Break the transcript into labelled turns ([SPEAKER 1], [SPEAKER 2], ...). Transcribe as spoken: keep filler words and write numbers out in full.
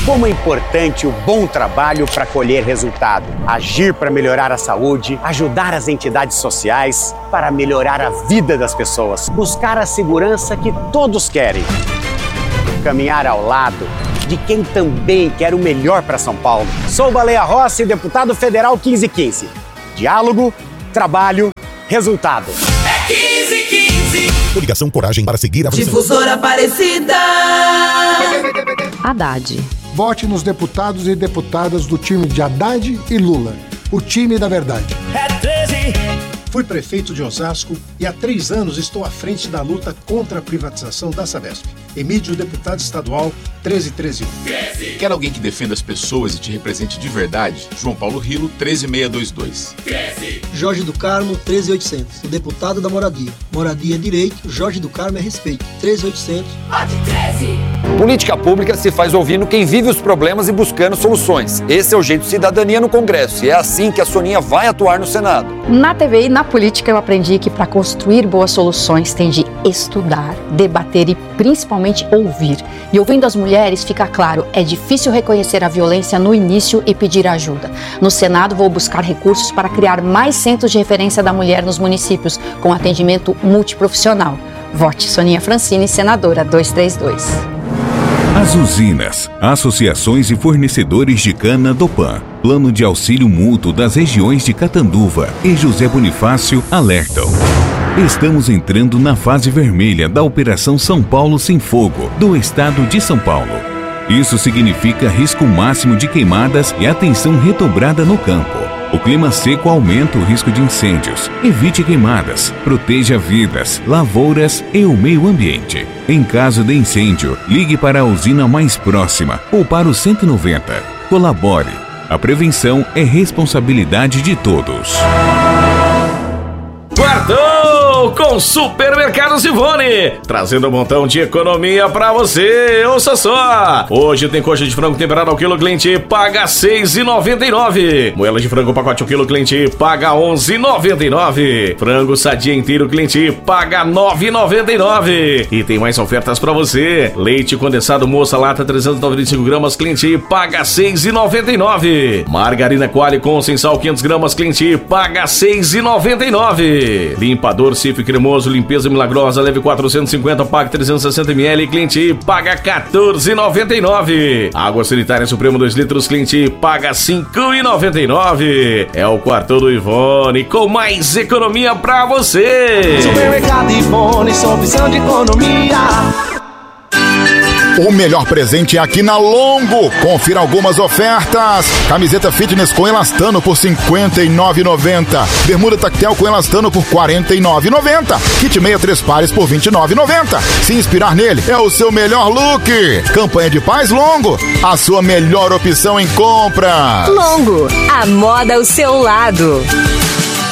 [SPEAKER 1] como é importante o bom trabalho para colher resultado. Agir para melhorar a saúde, ajudar as entidades sociais para melhorar a vida das pessoas. Buscar a segurança que todos querem. Caminhar ao lado de quem também quer o melhor para São Paulo. Sou Baleia Rossi, deputado federal quinze quinze. Diálogo, trabalho, resultado.
[SPEAKER 2] É quinze quinze.
[SPEAKER 3] Coligação Coragem para seguir a
[SPEAKER 2] Difusora Aparecida.
[SPEAKER 4] Haddad.
[SPEAKER 5] Vote nos deputados e deputadas do time de Haddad e Lula. O time da verdade.
[SPEAKER 2] É treze.
[SPEAKER 6] Fui prefeito de Osasco e há três anos estou à frente da luta contra a privatização da Sabesp. Emílio, deputado estadual, treze treze um.
[SPEAKER 7] Quer alguém que defenda as pessoas e te represente de verdade? João Paulo Rilo, treze seiscentos e vinte e dois.
[SPEAKER 8] Jorge do Carmo, treze oitocentos. O deputado da Moradia. Moradia é direito, Jorge do Carmo é respeito. treze oitocentos.
[SPEAKER 9] Política pública se faz ouvindo quem vive os problemas e buscando soluções. Esse é o jeito de cidadania no Congresso e é assim que a Soninha vai atuar no Senado.
[SPEAKER 4] Na T V e na política eu aprendi que para construir boas soluções tem de estudar, debater e principalmente ouvir. E ouvindo as mulheres fica claro, é difícil reconhecer a violência no início e pedir ajuda. No Senado vou buscar recursos para criar mais centros de referência da mulher nos municípios com atendimento multiprofissional. Vote Soninha Francini, senadora duzentos e trinta e dois.
[SPEAKER 10] As usinas, associações e fornecedores de cana do P A N, Plano de Auxílio Mútuo das regiões de Catanduva e José Bonifácio alertam. Estamos entrando na fase vermelha da Operação São Paulo Sem Fogo, do estado de São Paulo. Isso significa risco máximo de queimadas e atenção redobrada no campo. O clima seco aumenta o risco de incêndios. Evite queimadas, proteja vidas, lavouras e o meio ambiente. Em caso de incêndio, ligue para a usina mais próxima ou para o cento e noventa. Colabore. A prevenção é responsabilidade de todos.
[SPEAKER 11] Quartou com Supermercados Ivone, trazendo um montão de economia pra você. Ouça só, hoje tem coxa de frango temperada ao quilo, cliente paga seis reais e noventa e nove centavos. Moela de frango pacote ao quilo, cliente paga onze reais e noventa e nove centavos. Frango sadia inteiro, cliente paga nove reais e noventa e nove centavos. E tem mais ofertas pra você. Leite condensado moça lata trezentos e noventa e cinco gramas, cliente paga seis reais e noventa e nove centavos. Margarina Qualy com sem sal quinhentas gramas, cliente paga seis reais e noventa e nove centavos. Limpador Cif cremoso, limpeza milagrosa, leve quatrocentos e cinquenta, pague trezentos e sessenta mililitros, cliente paga quatorze reais e noventa e nove centavos. Água sanitária Supremo dois litros, cliente paga cinco reais e noventa e nove centavos. É o Quartão do Ivone com mais economia pra você.
[SPEAKER 2] Supermercado Ivone, sua opção de economia.
[SPEAKER 3] O melhor presente é aqui na Longo. Confira algumas ofertas. Camiseta fitness com elastano por cinquenta e nove reais e noventa centavos. Bermuda tactel com elastano por quarenta e nove reais e noventa centavos. Kit meia três pares por vinte e nove reais e noventa centavos. Se inspirar nele, é o seu melhor look. Campanha de paz Longo. A sua melhor opção em compras.
[SPEAKER 12] Longo, a moda ao seu lado.